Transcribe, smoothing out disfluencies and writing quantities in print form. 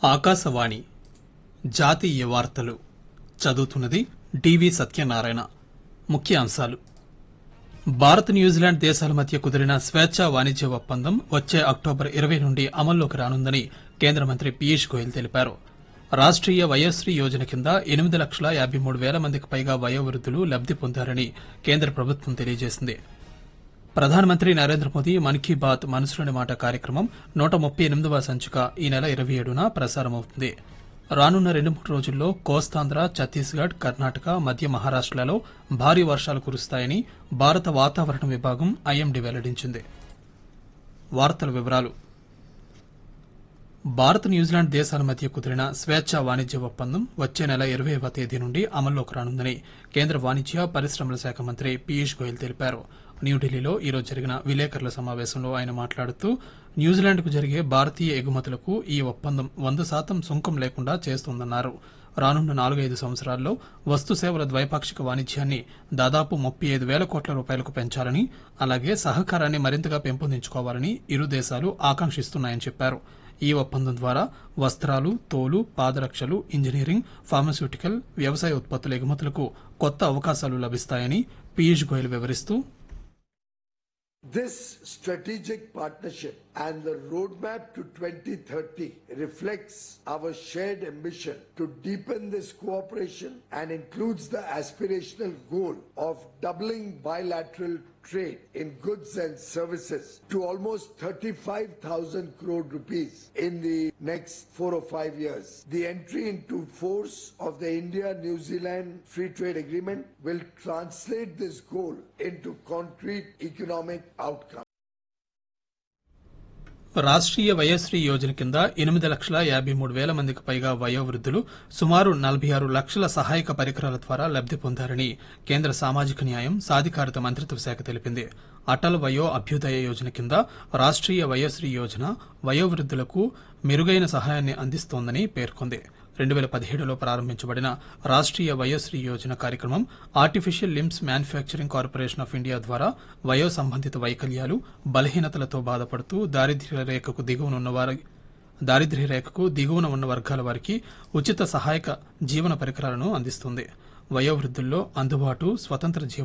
ఆకాశవాణి జాతీయ వార్తలు చదువుతున్నది డివి సత్యనారాయణ. ముఖ్యాంశాలు: భారత్ న్యూజిలాండ్ దేశాల మధ్య కుదిరిన స్వేచ్ఛా వాణిజ్య ఒప్పందం వచ్చే అక్టోబర్ 20 నుండి అమల్లోకి రానుందని కేంద్ర మంత్రి పీయూష్ గోయల్ తెలిపారు. రాష్టీయ వయోశ్రీ యోజన కింద 8,53,000 మందికి పైగా వయోవృద్దులు లబ్ది పొందారని కేంద్ర ప్రభుత్వం తెలియజేసింది. ప్రధానమంత్రి నరేంద్ర మోదీ మన్ కీ బాత్ మనసులోని మాట కార్యక్రమం 138వ సంచిక ఈ నెల 27న ప్రసారమవుతుంది. రానున్న 2-3 రోజుల్లో కోస్తాంధ్ర, ఛత్తీస్గఢ్, కర్ణాటక, మధ్య మహారాష్టలలో భారీ వర్షాలు కురుస్తాయని భారత వాతావరణ విభాగం ఐఎండీ వెల్లడించింది. భారత్ న్యూజిలాండ్ దేశాల మధ్య కుదిరిన స్వేచ్ఛా వాణిజ్య ఒప్పందం వచ్చే నెల 20వ తేదీ నుండి అమల్లోకి రానుందని కేంద్ర వాణిజ్య పరిశ్రమల శాఖ మంత్రి పీయూష్ గోయల్ తెలిపారు. న్యూఢిల్లీలో ఈరోజు జరిగిన విలేకరుల సమావేశంలో ఆయన మాట్లాడుతూ న్యూజిలాండ్కు జరిగే భారతీయ ఎగుమతులకు ఈ ఒప్పందం 100% సుంకం లేకుండా చేస్తోందన్నారు. రానున్న 4-5 సంవత్సరాల్లో వస్తు సేవల ద్వైపాక్షిక వాణిజ్యాన్ని దాదాపు 35,000 కోట్ల రూపాయలకు పెంచాలని, అలాగే సహకారాన్ని మరింతగా పెంపొందించుకోవాలని ఇరు దేశాలు ఆకాంక్షిస్తున్నాయని చెప్పారు. ఈ ఒప్పందం ద్వారా వస్త్రాలు, తోలు, పాదరక్షలు, ఇంజనీరింగ్, ఫార్మాస్యూటికల్, వ్యవసాయ ఉత్పత్తుల ఎగుమతులకు కొత్త అవకాశాలు లభిస్తాయని పీయూష్ గోయల్ వివరిస్తూ, This strategic partnership and the roadmap to 2030 reflects our shared ambition to deepen this cooperation and includes the aspirational goal of doubling bilateral trade in goods and services to almost 35,000 crore rupees in the next 4 or 5 years. The entry into force of the India-New Zealand Free Trade Agreement will translate this goal into concrete economic outcomes. రాష్టీయ వయోశ్రీ యోజన కింద 8,53,000 మందికి పైగా వయోవృద్దులు సుమారు 46 లక్షల సహాయక పరికరాల ద్వారా లబ్ది పొందారని కేంద్ర సామాజిక న్యాయం, సాధికారత మంత్రిత్వ శాఖ తెలిపింది. అటల్ వయో అభ్యుదయ యోజన కింద రాష్టీయ వయోశ్రీ యోజన వయోవృద్దులకు మెరుగైన సహాయాన్ని అందిస్తోందని పేర్కొంది. 2017లో ప్రారంభించబడిన రాష్టీయ వయోశ్రీ యోజన కార్యక్రమం artificial limbs manufacturing corporation of India ద్వారా వయో సంబంధిత వైకల్యాలు, బలహీనతలతో బాధపడుతూ దారిద్ర్య రేఖకు దిగువన ఉన్న వర్గాల వారికి ఉచిత సహాయక జీవన పరికరాలను అందిస్తుంది. వయోవృద్దుల్లో అందుబాటు, స్వతంత్ర